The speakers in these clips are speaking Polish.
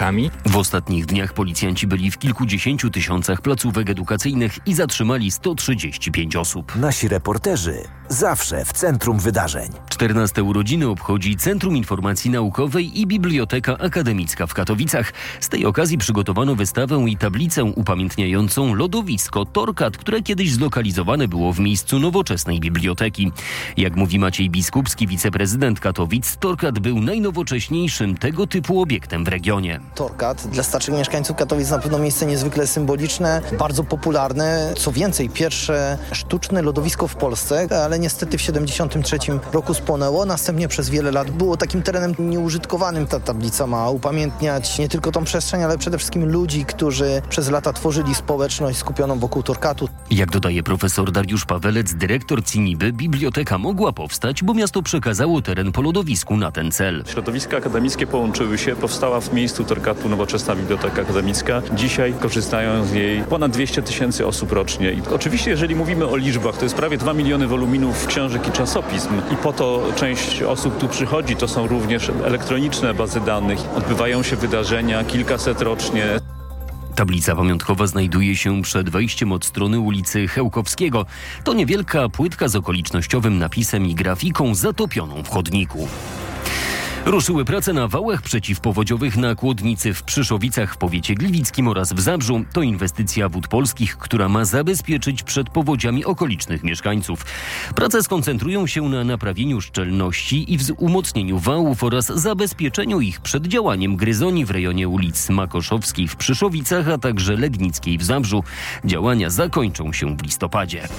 lodowikami. W ostatnich dniach policjanci byli w kilkudziesięciu tysiącach placówek edukacyjnych i zatrzymali 135 osób. Nasi reporterzy zawsze w centrum wydarzeń. 14 urodziny obchodzi Centrum Informacji Naukowej i Biblioteka Akademicka w Katowicach. Z tej okazji przygotowano wystawę i tablicę upamiętniającą lodowisko Torkat, które kiedyś zlokalizowane było w miejscu nowoczesnej biblioteki. Jak mówi Maciej Biskupski, wiceprezydent Katowic, Torkat był najnowocześniejszym tego typu obiektem w regionie. Torkat dla starszych mieszkańców Katowic na pewno miejsce niezwykle symboliczne, bardzo popularne. Co więcej, pierwsze sztuczne lodowisko w Polsce, ale niestety w 1973 roku spłonęło. Następnie przez wiele lat było takim terenem nieużytkowanym. Ta tablica ma upamiętniać nie tylko tą przestrzeń, ale przede wszystkim ludzi, którzy przez lata tworzyli społeczność skupioną wokół Torkatu. Jak dodaje profesor Dariusz Pawelec, dyrektor CINIBY, biblioteka mogła powstać, bo miasto przekazało teren po lodowisku na ten cel. Środowiska akademickie połączyły się, powstała w miejscu Torkatu nowoczesna biblioteka akademicka. Dzisiaj korzystają z niej ponad 200 tysięcy osób rocznie. I oczywiście, jeżeli mówimy o liczbach, to jest prawie 2 miliony woluminów książek i czasopism. I po to część osób tu przychodzi. To są również elektroniczne bazy danych. Odbywają się wydarzenia, kilkaset rocznie. Tablica pamiątkowa znajduje się przed wejściem od strony ulicy Chełkowskiego. To niewielka płytka z okolicznościowym napisem i grafiką zatopioną w chodniku. Ruszyły prace na wałach przeciwpowodziowych na Kłodnicy w Przyszowicach w powiecie gliwickim oraz w Zabrzu. To inwestycja Wód Polskich, która ma zabezpieczyć przed powodziami okolicznych mieszkańców. Prace skoncentrują się na naprawieniu szczelności i umocnieniu wałów oraz zabezpieczeniu ich przed działaniem gryzoni w rejonie ulic Makoszowskiej w Przyszowicach, a także Legnickiej w Zabrzu. Działania zakończą się w listopadzie.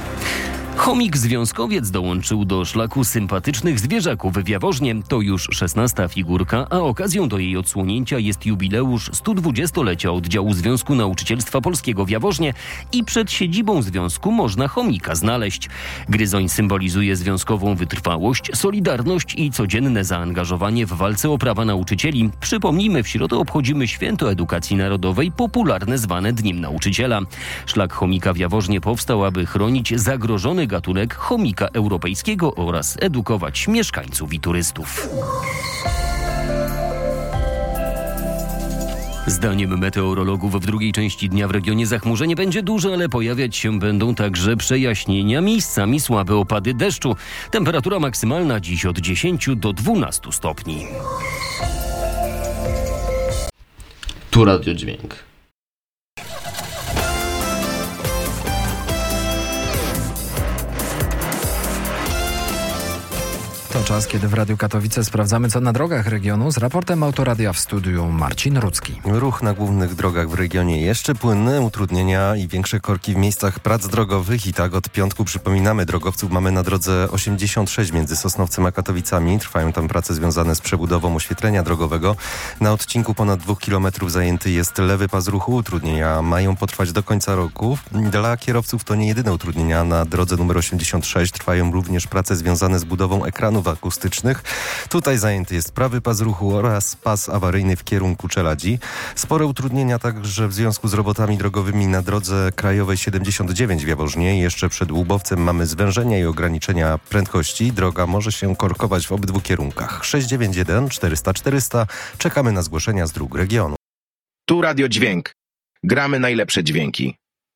Chomik-związkowiec dołączył do szlaku sympatycznych zwierzaków w Jaworznie. To już 16. figurka, a okazją do jej odsłonięcia jest jubileusz 120-lecia oddziału Związku Nauczycielstwa Polskiego w Jaworznie i przed siedzibą związku można chomika znaleźć. Gryzoń symbolizuje związkową wytrwałość, solidarność i codzienne zaangażowanie w walce o prawa nauczycieli. Przypomnijmy, w środę obchodzimy Święto Edukacji Narodowej, popularne zwane Dniem Nauczyciela. Szlak chomika w Jaworznie powstał, aby chronić zagrożony gatunek chomika europejskiego oraz edukować mieszkańców i turystów. Zdaniem meteorologów w drugiej części dnia w regionie zachmurzenie będzie duże, ale pojawiać się będą także przejaśnienia, miejscami słabe opady deszczu. Temperatura maksymalna dziś od 10 do 12 stopni. Tu Radio Dźwięk. To czas, kiedy w Radiu Katowice sprawdzamy, co na drogach regionu. Z raportem Autoradia w studiu Marcin Rudzki. Ruch na głównych drogach w regionie jeszcze płynny, utrudnienia i większe korki w miejscach prac drogowych. I tak od piątku, przypominamy, drogowców mamy na drodze 86 między Sosnowcem a Katowicami. Trwają tam prace związane z przebudową oświetlenia drogowego. Na odcinku ponad 2 km zajęty jest lewy pas ruchu. Utrudnienia mają potrwać do końca roku. Dla kierowców to nie jedyne utrudnienia. Na drodze numer 86 trwają również prace związane z budową ekranów akustycznych. Tutaj zajęty jest prawy pas ruchu oraz pas awaryjny w kierunku Czeladzi. Spore utrudnienia także w związku z robotami drogowymi na drodze krajowej 79 w Jaworznie. Jeszcze przed Łubowcem mamy zwężenia i ograniczenia prędkości. Droga może się korkować w obydwu kierunkach. 691 400 400. Czekamy na zgłoszenia z dróg regionu. Tu Radio Dźwięk. Gramy najlepsze dźwięki.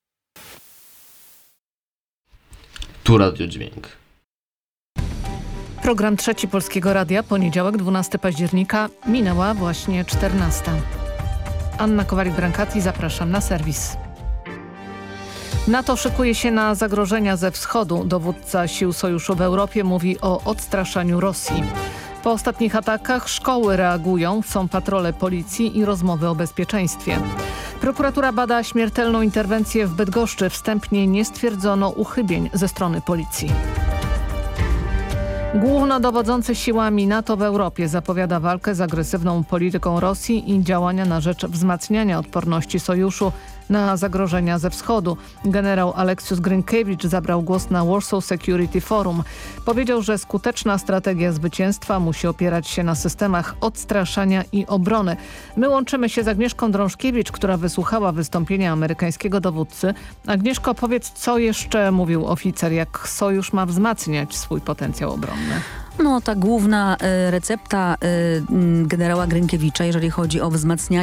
Tu Radio Dźwięk. Program Trzeci Polskiego Radia, poniedziałek 12 października, minęła właśnie 14. Anna Kowalik-Brankati, zapraszam na serwis. NATO szykuje się na zagrożenia ze wschodu. Dowódca sił sojuszu w Europie mówi o odstraszaniu Rosji. Po ostatnich atakach szkoły reagują, są patrole policji i rozmowy o bezpieczeństwie. Prokuratura bada śmiertelną interwencję w Bydgoszczy. Wstępnie nie stwierdzono uchybień ze strony policji. Głównodowodzący siłami NATO w Europie zapowiada walkę z agresywną polityką Rosji i działania na rzecz wzmacniania odporności sojuszu na zagrożenia ze wschodu. Generał Aleksius Grynkewicz zabrał głos na Warsaw Security Forum. Powiedział, że skuteczna strategia zwycięstwa musi opierać się na systemach odstraszania i obrony. My łączymy się z Agnieszką Drążkiewicz, która wysłuchała wystąpienia amerykańskiego dowódcy. Agnieszko, powiedz, co jeszcze mówił oficer, jak sojusz ma wzmacniać swój potencjał obronny? No, ta główna recepta generała Grynkiewicza, jeżeli chodzi o wzmacnianie